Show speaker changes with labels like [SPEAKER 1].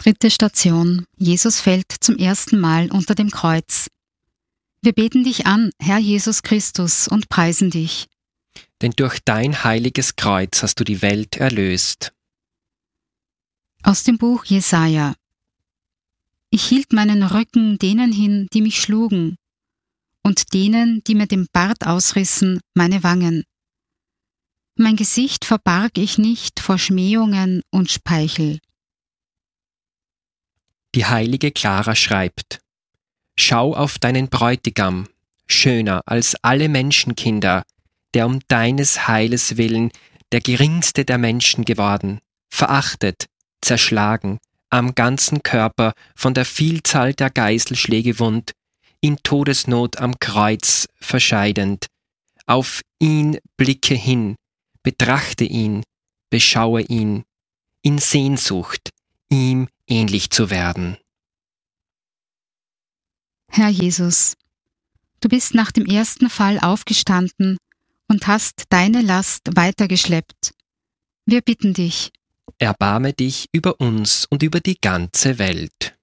[SPEAKER 1] 3. Station. Jesus fällt zum ersten Mal unter dem Kreuz. Wir beten dich an, Herr Jesus Christus, und preisen dich.
[SPEAKER 2] Denn durch dein heiliges Kreuz hast du die Welt erlöst.
[SPEAKER 1] Aus dem Buch Jesaja. Ich hielt meinen Rücken denen hin, die mich schlugen, und denen, die mir den Bart ausrissen, meine Wangen. Mein Gesicht verbarg ich nicht vor Schmähungen und Speichel.
[SPEAKER 2] Die heilige Clara schreibt: Schau auf deinen Bräutigam, schöner als alle Menschenkinder, der um deines Heiles willen der geringste der Menschen geworden, verachtet, zerschlagen, am ganzen Körper von der Vielzahl der Geißelschläge wund, in Todesnot am Kreuz verscheidend. Auf ihn blicke hin, betrachte ihn, beschaue ihn, in Sehnsucht, ihm ähnlich zu werden.
[SPEAKER 1] Herr Jesus, du bist nach dem ersten Fall aufgestanden und hast deine Last weitergeschleppt. Wir bitten dich.
[SPEAKER 2] Erbarme dich über uns und über die ganze Welt.